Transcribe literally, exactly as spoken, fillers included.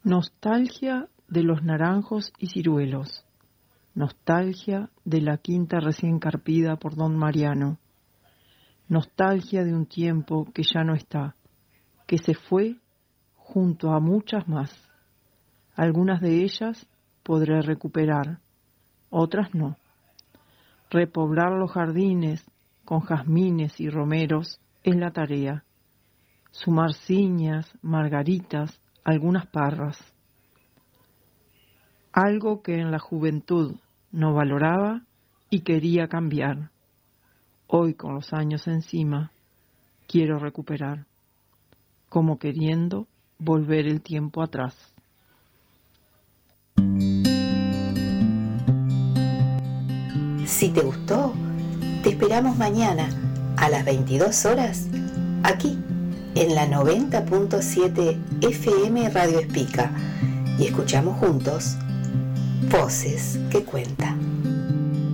Nostalgia de los naranjos y ciruelos. Nostalgia de la quinta recién carpida por don Mariano. Nostalgia de un tiempo que ya no está, que se fue junto a muchas más. Algunas de ellas podré recuperar, otras no. Repoblar los jardines con jazmines y romeros es la tarea. Sumar ciñas, margaritas, algunas parras. Algo que en la juventud no valoraba y quería cambiar. Hoy, con los años encima, quiero recuperar, como queriendo volver el tiempo atrás. Si te gustó, te esperamos mañana a las veintidós horas, aquí en la noventa punto siete F M Radio Espica, y escuchamos juntos Voces que Cuentan.